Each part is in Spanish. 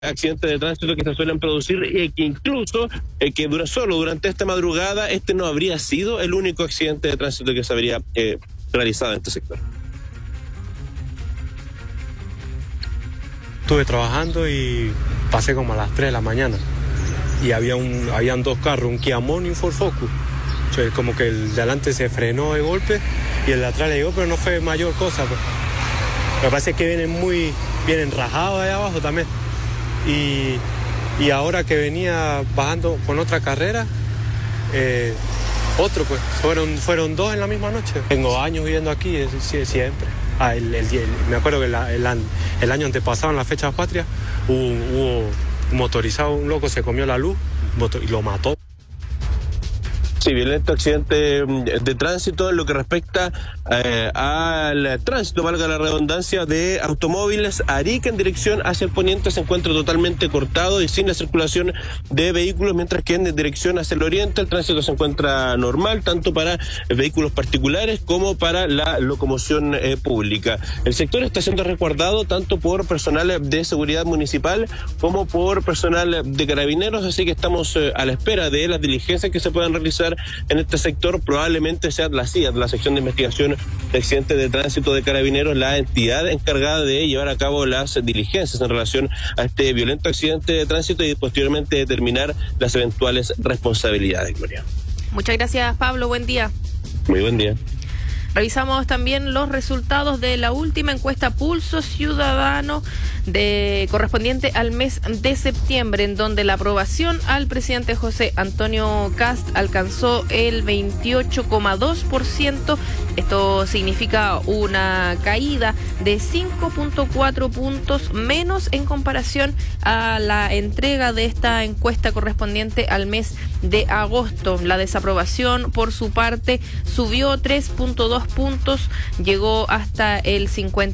accidentes de tránsito que se suelen producir y que incluso solo durante esta madrugada este no habría sido el único accidente de tránsito que se habría realizado en este sector. Estuve trabajando y pasé como a las 3 de la mañana y habían dos carros, un Kia Mono y un Ford Focus. Entonces, como que el de adelante se frenó de golpe y el de atrás le llegó, pero no fue mayor cosa. Pues. Me parece que vienen rajados ahí abajo también. Y ahora que venía bajando con otra carrera, otro pues, fueron dos en la misma noche. Tengo años viviendo aquí, siempre. Me acuerdo que el año antepasado, en la fecha patria, hubo un motorizado, un loco se comió la luz y lo mató. Sí, violento accidente de tránsito en lo que respecta al tránsito, valga la redundancia, de automóviles. Arica en dirección hacia el poniente se encuentra totalmente cortado y sin la circulación de vehículos, mientras que en dirección hacia el oriente el tránsito se encuentra normal, tanto para vehículos particulares como para la locomoción pública. El sector está siendo resguardado tanto por personal de seguridad municipal como por personal de carabineros, así que estamos a la espera de las diligencias que se puedan realizar en este sector. Probablemente sea la CIA, la sección de investigación de accidentes de tránsito de carabineros, la entidad encargada de llevar a cabo las diligencias en relación a este violento accidente de tránsito y posteriormente determinar las eventuales responsabilidades, Gloria. Muchas gracias, Pablo. Buen día. Muy buen día. Revisamos también los resultados de la última encuesta Pulso Ciudadano correspondiente al mes de septiembre, en donde la aprobación al presidente José Antonio Kast alcanzó el 28,2%. Esto significa una caída de 5,4 puntos menos en comparación a la entrega de esta encuesta correspondiente al mes de agosto. La desaprobación, por su parte, subió 3,2 puntos, llegó hasta el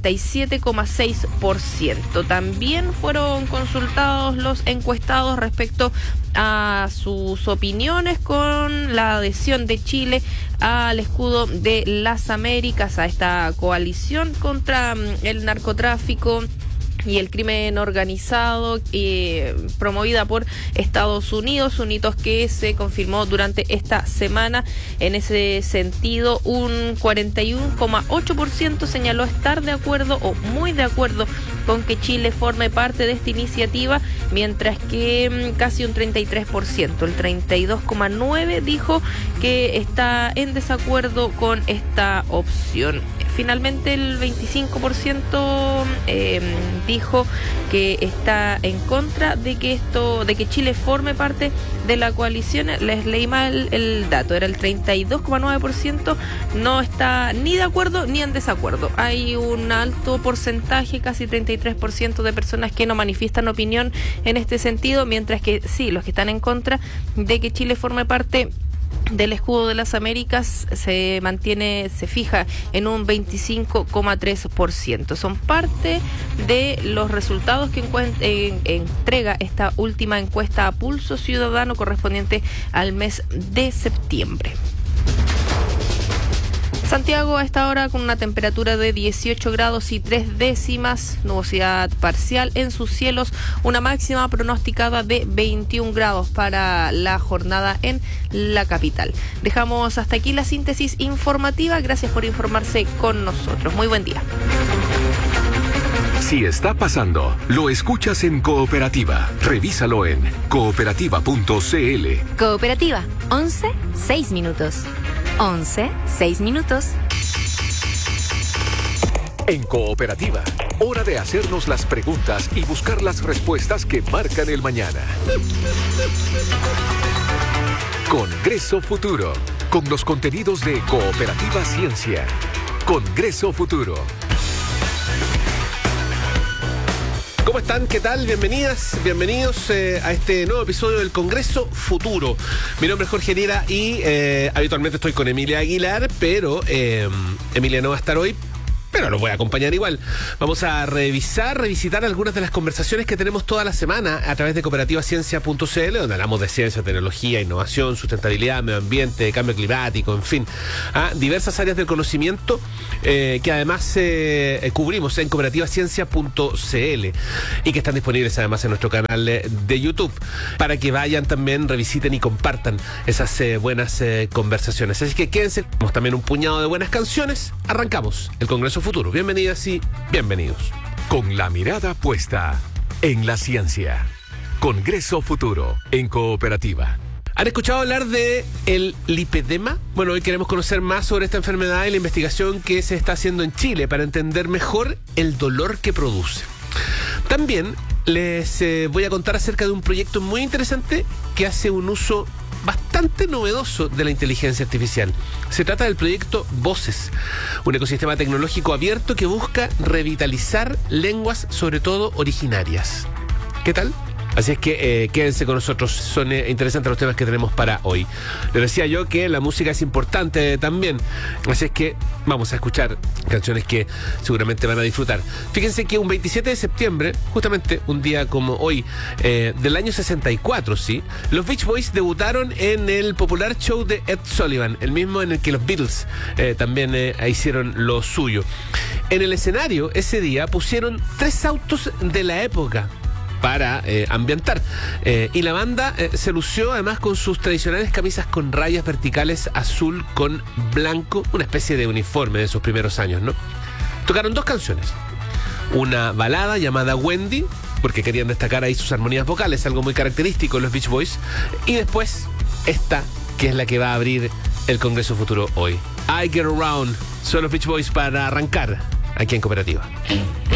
57,6%. También fueron consultados los encuestados respecto a sus opiniones con la adhesión de Chile al escudo de las Américas, a esta coalición contra el narcotráfico y el crimen organizado, promovida por Estados Unidos, un hito que se confirmó durante esta semana. En ese sentido, un 41,8% señaló estar de acuerdo o muy de acuerdo con que Chile forme parte de esta iniciativa, mientras que casi un 33%, el 32,9% dijo que está en desacuerdo con esta opción. Finalmente el 25% dijo que está en contra de que Chile forme parte de la coalición. Les leí mal el dato, era el 32,9%, no está ni de acuerdo ni en desacuerdo. Hay un alto porcentaje, casi 33% de personas que no manifiestan opinión en este sentido, mientras que sí, los que están en contra de que Chile forme parte del escudo de las Américas se fija en un 25,3%. Son parte de los resultados que entrega esta última encuesta a Pulso Ciudadano correspondiente al mes de septiembre. Santiago a esta hora con una temperatura de 18 grados y 3 décimas, nubosidad parcial en sus cielos, una máxima pronosticada de 21 grados para la jornada en la capital. Dejamos hasta aquí la síntesis informativa. Gracias por informarse con nosotros. Muy buen día. Si está pasando, lo escuchas en Cooperativa. Revísalo en cooperativa.cl. Cooperativa, 11, 6 minutos. 11, 6 minutos. En Cooperativa, hora de hacernos las preguntas y buscar las respuestas que marcan el mañana. Congreso Futuro, con los contenidos de Cooperativa Ciencia. Congreso Futuro. ¿Cómo están? ¿Qué tal? Bienvenidas, bienvenidos a este nuevo episodio del Congreso Futuro. Mi nombre es Jorge Herrera y habitualmente estoy con Emilia Aguilar, pero Emilia no va a estar hoy pero lo voy a acompañar igual. Vamos a revisitar algunas de las conversaciones que tenemos toda la semana a través de cooperativaciencia.cl, donde hablamos de ciencia, tecnología, innovación, sustentabilidad, medio ambiente, cambio climático, en fin, diversas áreas del conocimiento que además cubrimos en cooperativaciencia.cl y que están disponibles además en nuestro canal de YouTube, para que vayan también, revisiten y compartan esas buenas conversaciones. Así que quédense, tenemos también un puñado de buenas canciones. Arrancamos el Congreso Futuro. Bienvenidas y bienvenidos. Con la mirada puesta en la ciencia. Congreso Futuro en Cooperativa. ¿Han escuchado hablar de el lipedema? Bueno, hoy queremos conocer más sobre esta enfermedad y la investigación que se está haciendo en Chile para entender mejor el dolor que produce. También les voy a contar acerca de un proyecto muy interesante que hace un uso bastante novedoso de la inteligencia artificial. Se trata del proyecto Voces, un ecosistema tecnológico abierto que busca revitalizar lenguas, sobre todo originarias. ¿Qué tal? Así es que quédense con nosotros, son interesantes los temas que tenemos para hoy. Les decía yo que la música es importante también, así es que vamos a escuchar canciones que seguramente van a disfrutar. Fíjense que un 27 de septiembre, justamente un día como hoy, del año 64, ¿sí? Los Beach Boys debutaron en el popular show de Ed Sullivan, el mismo en el que los Beatles también hicieron lo suyo. En el escenario ese día pusieron 3 autos de la época para ambientar, y la banda se lució además con sus tradicionales camisas con rayas verticales azul con blanco, una especie de uniforme de sus primeros años, ¿no? Tocaron 2 canciones, una balada llamada Wendy, porque querían destacar ahí sus armonías vocales, algo muy característico de los Beach Boys, y después esta, que es la que va a abrir el Congreso Futuro hoy. I Get Around, son los Beach Boys para arrancar aquí en Cooperativa.